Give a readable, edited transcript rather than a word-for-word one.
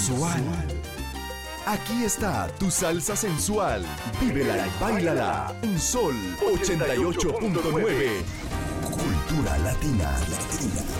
Sensual. Aquí está tu salsa sensual. Vívela y báilala en Sol 88.9. Cultura latina.